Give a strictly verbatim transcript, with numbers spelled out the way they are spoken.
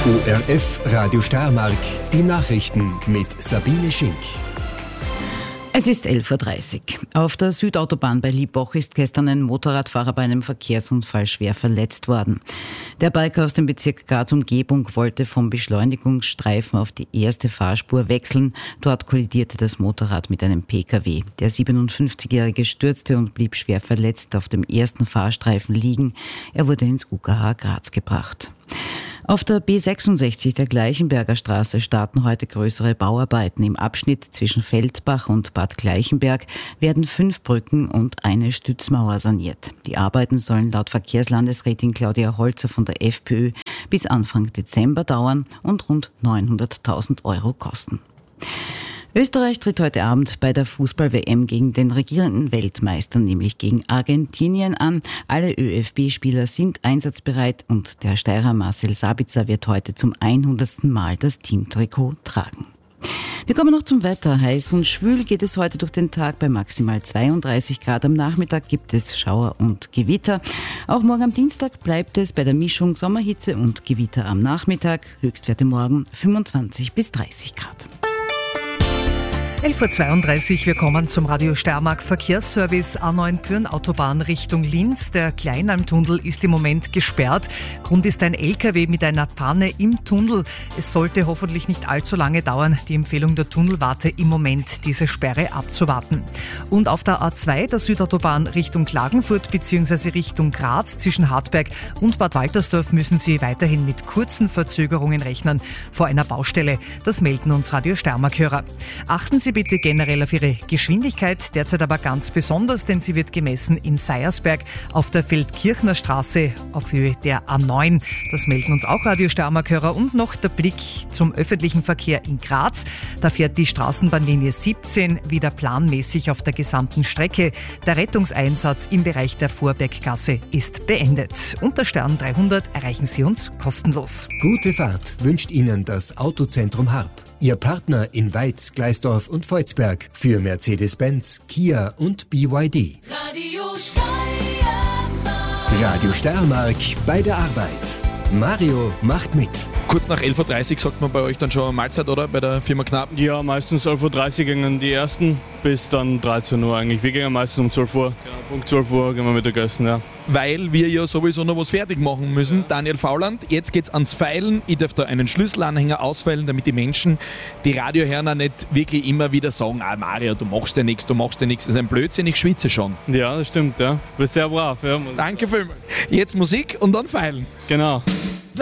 O R F Radio Steiermark, die Nachrichten mit Sabine Schink. Es ist elf Uhr dreißig. Auf der Südautobahn bei Liebach ist gestern ein Motorradfahrer bei einem Verkehrsunfall schwer verletzt worden. Der Biker aus dem Bezirk Graz-Umgebung wollte vom Beschleunigungsstreifen auf die erste Fahrspur wechseln. Dort kollidierte das Motorrad mit einem P K W. Der siebenundfünfzigjährige stürzte und blieb schwer verletzt auf dem ersten Fahrstreifen liegen. Er wurde ins U K H Graz gebracht. Auf der B sechsundsechzig der Gleichenberger Straße starten heute größere Bauarbeiten. Im Abschnitt zwischen Feldbach und Bad Gleichenberg werden fünf Brücken und eine Stützmauer saniert. Die Arbeiten sollen laut Verkehrslandesrätin Claudia Holzer von der FPÖ bis Anfang Dezember dauern und rund neunhunderttausend Euro kosten. Österreich tritt heute Abend bei der Fußball-W M gegen den regierenden Weltmeister, nämlich gegen Argentinien an. Alle ÖFB-Spieler sind einsatzbereit und der Steirer Marcel Sabitzer wird heute zum hundertsten Mal das Teamtrikot tragen. Wir kommen noch zum Wetter. Heiß und schwül geht es heute durch den Tag bei maximal zweiunddreißig Grad. Am Nachmittag gibt es Schauer und Gewitter. Auch morgen am Dienstag bleibt es bei der Mischung Sommerhitze und Gewitter am Nachmittag. Höchstwerte morgen fünfundzwanzig bis dreißig Grad. elf Uhr zweiunddreißig, wir kommen zum Radio Steiermark Verkehrsservice A neun Pyhrn-Autobahn Richtung Linz. Der Kleinalmtunnel ist im Moment gesperrt. Grund ist ein L K W mit einer Panne im Tunnel. Es sollte hoffentlich nicht allzu lange dauern. Die Empfehlung der Tunnelwarte im Moment, diese Sperre abzuwarten. Und auf der A zwei der Südautobahn Richtung Klagenfurt bzw. Richtung Graz zwischen Hartberg und Bad Waltersdorf müssen Sie weiterhin mit kurzen Verzögerungen rechnen vor einer Baustelle. Das melden uns Radio Steiermark-Hörer. Achten Sie bitte generell auf Ihre Geschwindigkeit, derzeit aber ganz besonders, denn sie wird gemessen in Seiersberg auf der Feldkirchner Straße auf Höhe der A neun. Das melden uns auch Radio Steiermark-Hörer. Und noch der Blick zum öffentlichen Verkehr in Graz. Da fährt die Straßenbahnlinie siebzehn wieder planmäßig auf der gesamten Strecke. Der Rettungseinsatz im Bereich der Vorberggasse ist beendet. Unter Stern dreihundert erreichen Sie uns kostenlos. Gute Fahrt wünscht Ihnen das Autozentrum Harp. Ihr Partner in Weiz, Gleisdorf und Volzberg für Mercedes-Benz, Kia und B Y D. Radio Steiermark. Radio Steiermark bei der Arbeit. Mario macht mit. Kurz nach elf Uhr dreißig sagt man bei euch dann schon Mahlzeit, oder? Bei der Firma Knappen? Ja, meistens elf Uhr dreißig gingen die ersten bis dann dreizehn Uhr eigentlich. Wir gehen meistens um zwölf Uhr. Genau, Punkt zwölf Uhr gehen wir Mittagessen, ja. Weil wir ja sowieso noch was fertig machen müssen. Ja. Daniel Fauland, jetzt geht's ans Feilen. Ich darf da einen Schlüsselanhänger ausfeilen, damit die Menschen, die Radio hören, auch nicht wirklich immer wieder sagen, ah Mario, du machst ja nichts, du machst ja nichts. Das ist ein Blödsinn, ich schwitze schon. Ja, das stimmt, ja. Du bist sehr brav, ja. Danke vielmals. Jetzt Musik und dann feilen. Genau.